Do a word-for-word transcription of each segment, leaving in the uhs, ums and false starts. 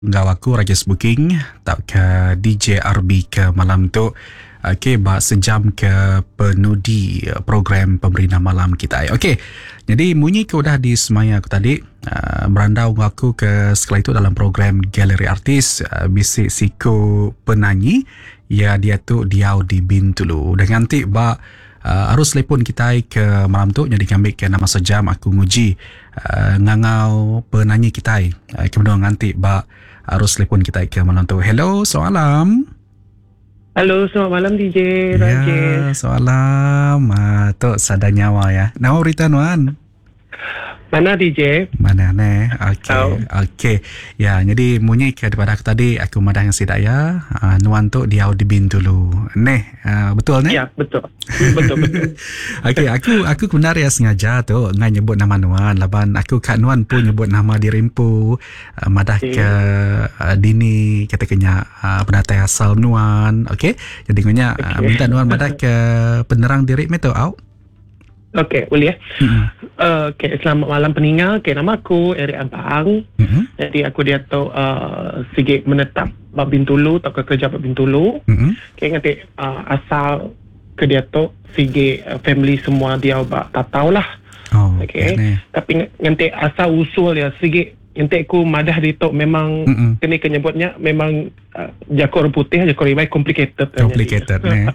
Ngau aku Rajas Booking tak ke D J R B ke malam tu. Okey, bak sejam ke penudi program Pemerintah Malam kita. Okey, jadi munyi ke udah di semaya aku tadi. Uh, berandau aku ke sekali itu dalam program Galeri Artis uh, bisik siku penyanyi. Ya dia tu diau di Bintulu. Dan nanti bak Uh, arus telefon kita ke malam tu jadi kami ke nama sejam aku nguji uh, ngangau penyanyi kita uh, kemudian nanti bak arus telefon kita ke malam tu. Hello, semalam. Halo, selamat malam D J Rajesh. Ya, semalam. Uh, tu sadar nyawa ya. Nama berita Nuan? Mana D J? Mana ne? Okey, Oh. okey. Ya, jadi munyi ke daripada aku tadi aku madah yang sidak ya. Uh, Nuan tu dia di Bintulu. Neh, uh, betul ne? Ya, betul. betul betul. Okey, aku aku benar ya sengaja tu ngai nyebut nama Nuan. Laban aku Kak Nuan pun nyebut nama dirimpu. Uh, madah Okay. ke uh, dini kita kena uh, penatai asal Nuan. Okey. Jadi nganya uh, Okay. minta Nuan madah ke penerang diri me tu au. Okey, boleh ya. Hmm. Uh, Okey, selamat malam peninggal. Okey, nama aku Eric Ampang. Hmm. Jadi aku dia tu uh, sikit menetap bab Bintulu, tak ke kerja bab Bintulu. Hmm. Okey, nanti uh, asal ke dia tu sikit uh, family semua dia bab tak tahulah. Oh, Okey. ne. Tapi nanti asal usul ya sikit nanti aku madah di tu memang Mm-mm. kena kenyebutnya memang uh, jakor putih jakor ribai complicated. Complicated ne.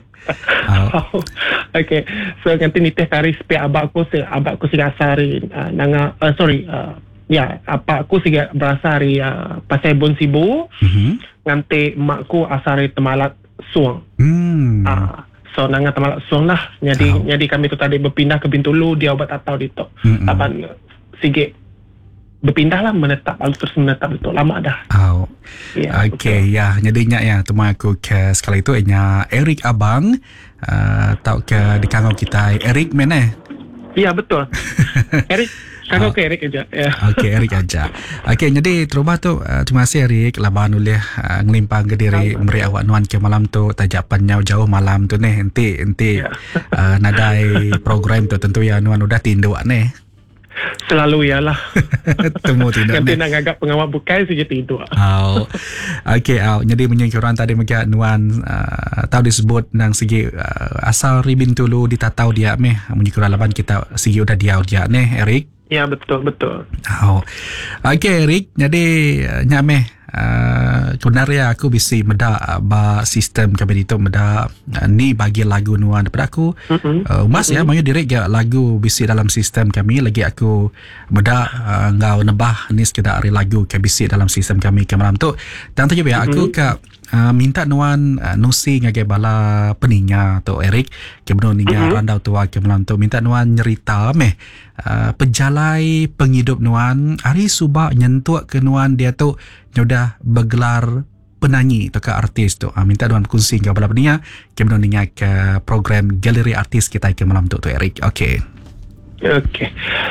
Oh. Okay, so nanti ni teh taris pe abak aku se abak aku siga asari uh, nanga uh, sorry uh, ya apa aku siga berasari uh, pasai bon sibu Mhm. nanti makku asari temalat suang. Hmm. Ah, so nanga temalat suang lah. Jadi Oh. jadi kami tu tadi berpindah ke Bintulu dia obat atau di tu. Mm-mm. Apan sige berpindah lah menetap lalu terus menetap itu lama dah. Oh. Ya, Okey, ya. Jadinya ya, temu aku ke sekali itu nya Eric Abang. Uh, tau ke di kangau kita Eric mana? Ya betul. Eric, kakak Oh. ke Eric aja. Ya. Okey, Eric aja. Okey, jadi terubah tu uh, terima kasih Eric laban boleh uh, ngelimpang ke diri memberi awak Nuan ke malam tu tajapan jauh-jauh malam tu ni enti enti Ya. uh, nadai program tu tentu ya Nuan udah tindu ni. Selalu ialah. Temu tindu Nanti ni. nak agak pengawal bukai saja tidur. Oh. Okey, oh. Jadi menyengki orang tadi mungkin Nuan uh, tahu disebut nang segi uh, asal ribin tulu ditatau dia meh menyengki orang laban kita segi udah dia dia ni Eric. Ya betul betul. Oh. Okey Eric, jadi uh, nyameh uh, sebenarnya aku bisi meda uh, ba sistem kami itu meda uh, ni bagi lagu Nuan daripada aku. Mm-hmm. Uh, mas ya mayu direct ya lagu bisi dalam sistem kami lagi aku meda uh, ngau nebah ni sekedar hari lagu ke bisi dalam sistem kami ke malam tu. Dan tu ya aku ke uh, minta Nuan uh, nusi ngage bala peninga tu Eric kemudian ninga Mhm. randau tua ke malam tu minta Nuan nyerita meh uh, pejalai penghidup Nuan hari subak nyentuh ke Nuan dia tu sudah bergelar penyanyi atau ke artis tu. Uh, minta Nuan kongsi ke bala peninga kemudian ninga ke program Galeri Artis kita ke malam tu tu Eric. Okey. Okey.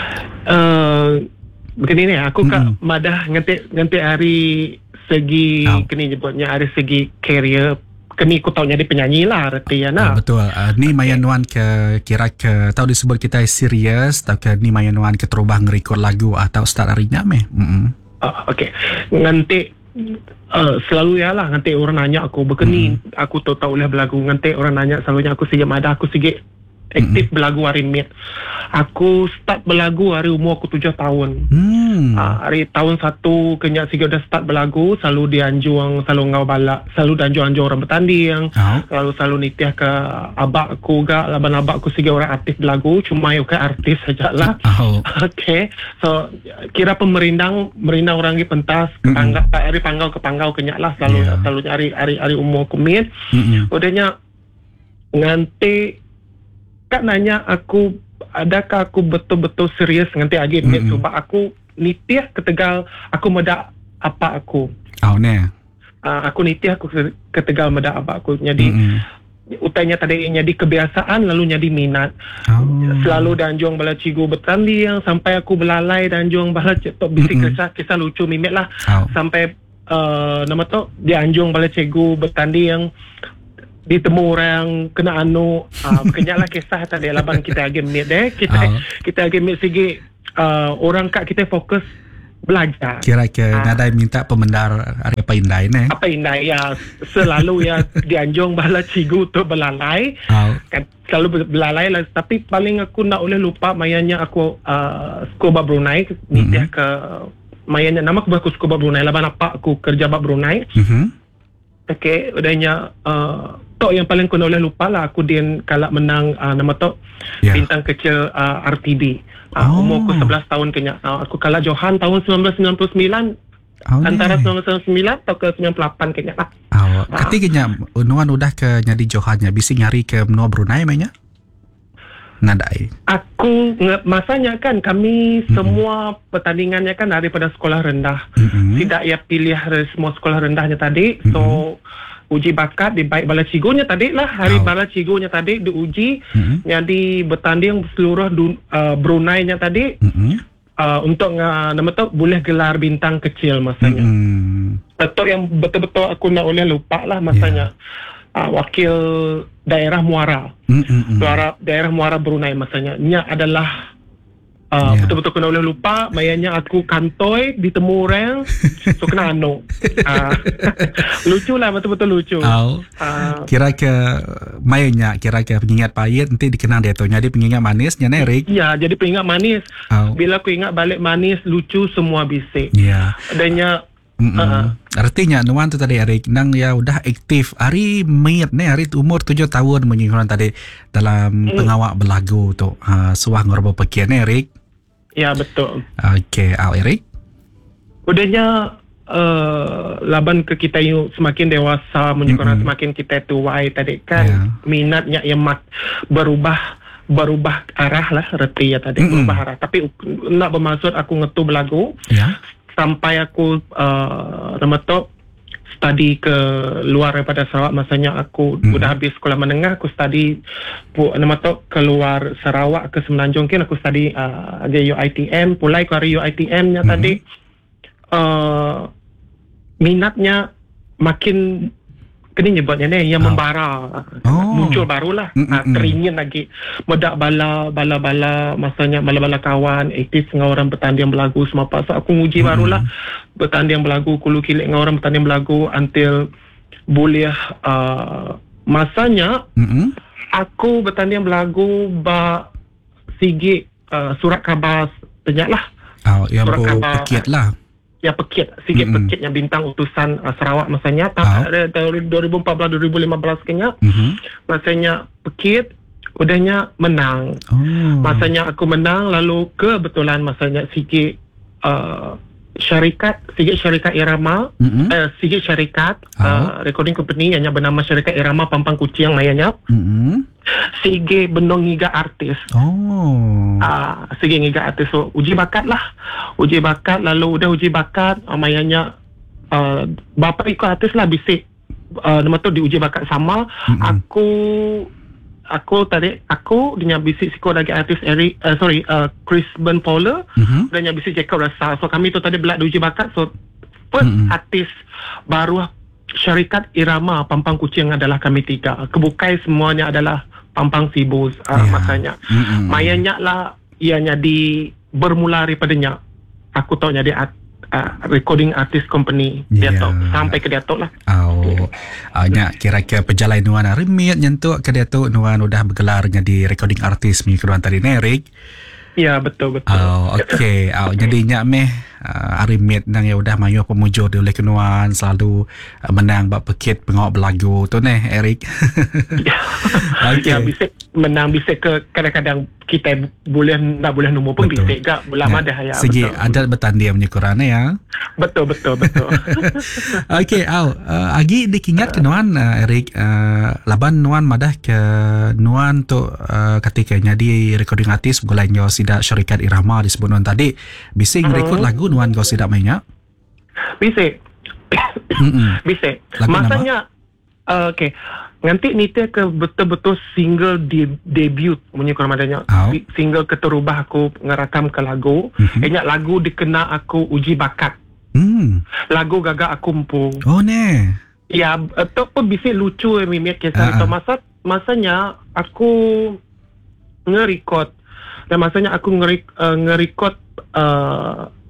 Uh, begini ni aku Mm-mm. kak madah nganti nganti hari segi Oh. kini nyebutnya hari segi career kini aku tahu jadi penyanyi lah arti ya Ah, nah. betul. Uh, ni Maya Nuan ke kira ke tahu disebut kita serius atau ke ni Maya Nuan ke terubah ngerekod lagu atau start harinya meh. Mm-mm. Uh, Okey. Nanti uh, selalu ya lah nanti orang nanya aku begini aku tahu tahu lah berlagu nanti orang nanya selalunya aku sige madah aku sige aktif berlagu hari ni. Aku start berlagu hari umur aku tujuh tahun. Hmm. Ah, hari tahun satu kenyak siga dah start berlagu selalu dianjung selalu ngau balak selalu dianjung-anjung orang bertanding Oh. selalu selalu nitiah ke abak aku gak laban abak aku siga orang aktif berlagu cuma yo ke artis sajalah. Oh. Okay, so kira pemerindang merindang orang di pentas ke Mm-mm. panggau hari panggau ke panggau kenyak lah selalu Yeah. selalu nyari hari hari umur kumit. Mm-mm. Udahnya nganti kak nanya aku adakah aku betul-betul serius nganti agi mm-hmm. sebab aku nitiah ketegal aku meda apa aku. Oh ne. Uh, aku nitiah aku ke- ketegal meda apa aku. Jadi Mm-mm. utanya tadi jadi kebiasaan lalu jadi minat. Oh. Selalu danjung bala cigu bertanding sampai aku belalai danjung bala cetok bisik Mm-mm. kisah kisah lucu mimik lah Oh. sampai uh, nama tu dianjung bala cigu bertanding ditemu orang kena anu uh, kenyaklah kisah tadi laban kita agi mid eh kita Oh. kita agi mid segi uh, orang kat kita fokus belajar. Kira ke Ah. nadai minta pemendar hari apa indai ne? Apa indah ya, selalu ya dianjung bala cigu tu belalai. Au. Kan selalu ber- belalai lah, tapi paling aku nak boleh lupa mayanya aku uh, scuba Brunei ni Mhm. ke mayanya nama aku aku scuba Brunei lah apa aku kerja bab Brunei. Mhm. Okey, udahnya uh, tok yang paling aku nak boleh lupa lah aku din kalak menang uh, nama tok Ya. bintang kecil uh, R T D. Uh, Oh. Umur aku sebelas tahun kena. Uh, aku kalah Johan tahun sembilan belas sembilan puluh sembilan. Au ne. Antara sembilan belas sembilan puluh sembilan atau ke sembilan puluh lapan kena lah. Au. Ah. Ketiganya nuan udah ke nyadi Johannya bisi nyari ke benua Brunei mainnya? Nadai. Aku nge- masanya kan kami Mhm. semua pertandingannya kan daripada sekolah rendah. Mhm. Tidak ia pilih dari semua sekolah rendahnya tadi. Mhm. So uji bakat di baik bala cigunya tadi lah. Hari Oh. bala cigunya tadi diuji. Mhm. Jadi bertanding seluruh dun, uh, Brunei-nya tadi Mhm. uh, untuk uh, nama tu boleh gelar bintang kecil masanya. Mhm. Betul yang betul-betul aku nak boleh lupa lah masanya. Uh, wakil daerah Muara. Mhm. Suara daerah Muara Brunei masanya. Nya adalah uh, Ya. betul-betul kena boleh lupa. Mayanya aku kantoi ditemu orang. So kena anu. Uh, lucu lah, betul-betul lucu. Au. Uh, Kira ke mainnya, kira ke pengingat pahit nanti dikenang dia tu. Jadi pengingat manisnya ne Erik. ya, jadi peringat manis. Au. Bila aku ingat balik manis, lucu semua bisik. Ya. Adanya Mm-mm. Ah. Artinya nuan tu tadi Erik nang ya udah aktif hari mayat ni hari tu umur tujuh tahun menyingkuran tadi dalam Mm. pengawak belagu tu uh, suah ngorbo pekian ni Erik. ya betul. Okey, au Erik. Udahnya uh, laban ke kita yang semakin dewasa, menyukai Mm-mm. semakin kita tuai tadi kan Ya. minatnya yang mak berubah berubah arah lah reti ya tadi Mm-mm. berubah arah. Tapi u- nak bermaksud aku ngetu belagu Ya. sampai aku uh, nama tu study ke luar daripada Sarawak. Masanya aku Mm. udah habis sekolah menengah, aku study pu, nama tu keluar Sarawak ke Semenanjung kan aku study uh, di U I T M, pulai ke hari U I T M nya Mhm. tadi uh, minatnya makin kini nyebutnya ni yang Oh. membara. Oh. Muncul barulah Mm, mm, uh, mm. teringin lagi medak bala bala-bala masanya bala-bala kawan aktif dengan orang bertanding belagu semua apa. So aku nguji Mm. barulah bertanding belagu kulu kilik dengan orang bertanding belagu until boleh uh, masanya Mm-mm. aku bertanding belagu ba sigi uh, surat khabar banyak lah. Au yang Surat bu khabar. pekiat lah. Ya pekit, sikit Mm-mm. pekit yang bintang utusan uh, Sarawak masanya Ah. tak dari dua ribu empat belas dua ribu lima belas kenya Mhm. masanya pekit udahnya menang. Oh. Masanya aku menang lalu kebetulan masanya sikit uh, syarikat sikit syarikat Irama Mm-mm. uh, sikit syarikat Ah. uh, recording company yang bernama Syarikat Irama Pampang Kucing mayanya Mm-mm. sige benong ngiga artis. Oh. Ah, sige ngiga artis. So uji bakat lah. Uji bakat lalu udah uji bakat uh, mayanya uh, bapa ikut artis lah bisik uh, nama tu diuji bakat sama. Mm-mm. Aku aku tadi aku dengan bisik siko lagi artis Eric uh, sorry uh, Chris Ben Paula Mhm. dan yang bisik Jacob Rasa. So kami tu tadi belak diuji bakat. So first Mm-mm. artis baru Syarikat Irama Pampang Kucing adalah kami tiga. Kebukai semuanya adalah Pampang Sibus uh, Ya. masanya. Mm-mm. Mayanya lah ianya di bermula daripadanya. Aku tahu jadi art, uh, recording artist company dia Ya. tahu sampai ke dia tahu lah. Au, uh, nya kira ke perjalanan nuan remit nyentuk ke dia tu nuan udah bergelar jadi recording artist mi keruan tadi ni Erik. Ya betul betul. Oh, okey. Oh, jadi nyak meh uh, arimit nang ya udah mayu pemujur di oleh kenuan selalu uh, menang bab pekit pengawak belagu tu neh Erik. Okey. Ya bisik menang bisik ke kadang-kadang kita boleh nak boleh nombor pun Betul. bisik gak lama dah ya. Segi betul. adat bertanding punya Quran ya. Betul betul betul. Okey, au uh, agi dikingat ke nuan uh, Erik uh, laban nuan madah ke nuan tu uh, ketika jadi recording artist mulai nyo sidak syarikat Irama disebut nuan tadi bising Hmm. record lagu nuan go sidak mainnya. Bisik. Mm-mm. Bisik. Lagu nama? Masanya uh, okey. Nanti ni dia ke betul-betul single de- debut punya kurang adanya. Au. Si- Single keterubah aku ngerakam ke lagu. Mhm. Ingat lagu dikena aku uji bakat. Hmm. Lagu gagak aku empu. Oh ne. Ya, itu pun bisik lucu eh, Mimik kisah Ah, itu. ah. Masa, masanya aku nge-record. Dan masanya aku nge-record uh, nge-record uh,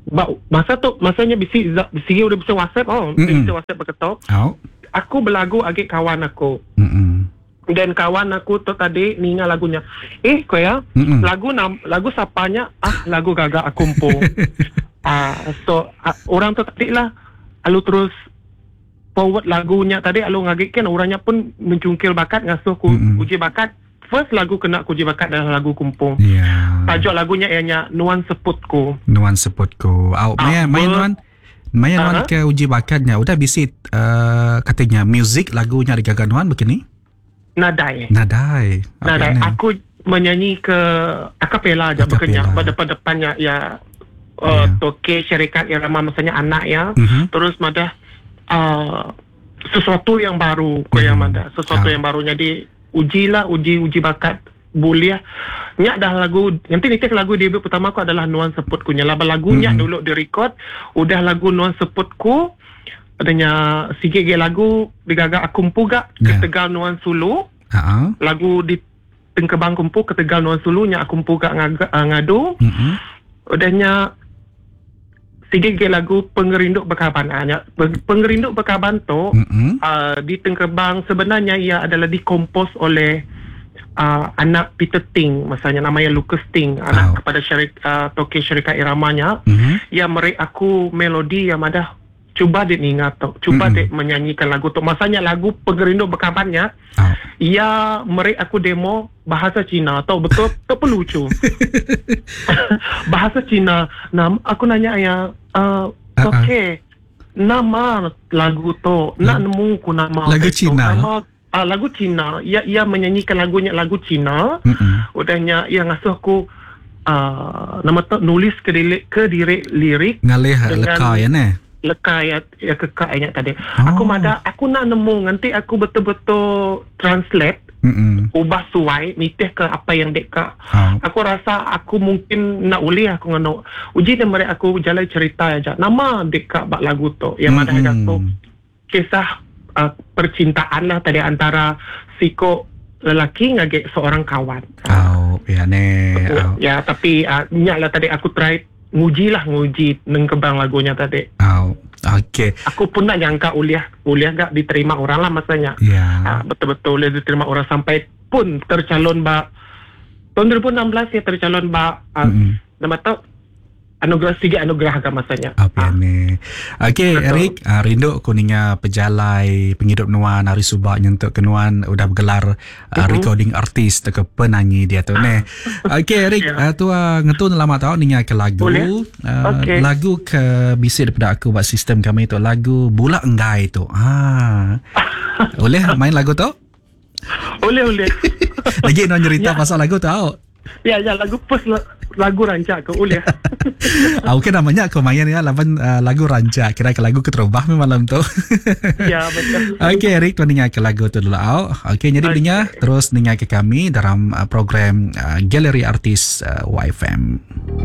ba, masa tu masanya bisi bisi udah bisa WhatsApp oh, Mm-mm. bisa WhatsApp berketok. Oh. Aku berlagu agak kawan aku. Mm-mm. Dan kawan aku tu tadi ninga lagunya. Eh, kau ya? Mm-mm. Lagu nam, lagu sapanya ah lagu gagak aku empu. Ah, so ah, orang tu tadi lah alu terus forward lagunya tadi alu ngagikkan orangnya pun mencungkil bakat ngasuh ku Mm-mm. uji bakat. First lagu kena ku uji bakat adalah lagu kumpung. Ya. Tajuk lagunya ianya Nuan Seputku. Nuan Seputku. Au, Ah, Maya, Maya ber- Nuan. Maya Nuan Aha. ke uji bakatnya. Udah bisit uh, katanya music lagunya di Gaga Nuan begini? Nadai. Nadai. Apa Nadai. ni? Aku menyanyi ke akapela aja Akapela. bekerja. Depan-depannya ya Ya. uh, toke syarikat irama masanya anak ya. Mhm. Terus madah uh, sesuatu yang baru ko yang Mhm. madah. Sesuatu Ah. yang baru jadi ujilah uji uji bakat buliah. Nyak dah lagu nanti nitik lagu debut pertama ku adalah Nuan Seputku. Nya laba lagunya Mhm. dulu direkod udah lagu Nuan Seputku adanya sikit ge lagu digagak akumpu gak Ya. ke Tegal Nuan Sulu. Ha. Lagu di Tengkebang Kumpu ke Tegal Nuan Sulu nya akumpu gak ngaga, uh, ngadu. Mhm. Udahnya sikit ge lagu Pengerinduk Bekaban. Ah, nya Pe- Pengerinduk Bekaban tu Mhm. uh, di Tengkebang sebenarnya ia adalah dikompos oleh uh, anak Peter Ting, masanya namanya Lucas Ting, anak Oh. kepada syarik, uh, toke syarikat iramanya. Mhm. Ia meri aku melodi yang ada cuba dia ingat tu, cuba Mm-mm. dia menyanyikan lagu tu. Masanya lagu Pengerinduk Bekabannya, Oh. ia meri aku demo bahasa Cina, tahu betul? Tak perlu lucu. Bahasa Cina. Nam, aku nanya ya, uh, Uh-uh. okay, nama lagu tu, nak nemu ku nama Lagu tu. Cina? Nama, uh, lagu Cina. Ia ia menyanyikan lagunya lagu Cina. Mhm. Udahnya ia ngasuh aku uh, nama tu nulis ke diri, ke diri lirik Ngalih Dengan- leka ya ne. leka ya, ya kekak ingat tadi. Oh. Aku mada aku nak nemu nanti aku betul-betul translate Mhm. ubah suai mitih ke apa yang dek kak. Oh. Aku rasa aku mungkin nak uli aku ngono. Uji dan mereka aku jalan cerita aja. Nama dek kak bak lagu tu yang mana ada tu Mhm. kisah uh, percintaan lah tadi antara siko lelaki ngagek seorang kawan. Oh, ya ne. Oh. Ya, tapi uh, nyak lah tadi aku try nguji lah nguji nengkebang lagunya tadi. Oh. Okey. Aku pun nak jangka uliah uliah gak diterima orang lah masanya. Ya. Ah, betul-betul uliah diterima orang sampai pun tercalon ba tahun dua ribu enam belas ya tercalon ba uh, Mhm. nama tu anugerah tiga anugerah agak masanya. Apa ni? Okey, Betul. Eric, uh, rindu kuningnya pejalai penghidup Nuan hari subak nyentuk ke Nuan udah bergelar uh, Mhm. recording artist ke penyanyi dia tu ne. Okey, Eric, Ya. uh, tu uh, ngetun lama tahu ninga ke lagu. Boleh. Uh, Okey. Lagu ke bisik daripada aku buat sistem kami tu lagu Bula Enggai tu. Ha. Boleh main lagu tu? Boleh boleh. Lagi nak cerita Ya. pasal lagu tu. Ya ya lagu pas la- lagu rancak ke uliah. Ah, okay, namanya aku main ya lawan uh, lagu rancak. Kira ke lagu keterubah malam tu. Ya betul. Okey, Eric, tuan dengar ke lagu tu dulu. Au. Okey, jadi Okey. dengar terus dengar ke kami dalam uh, program uh, Galeri Artis uh, Y F M.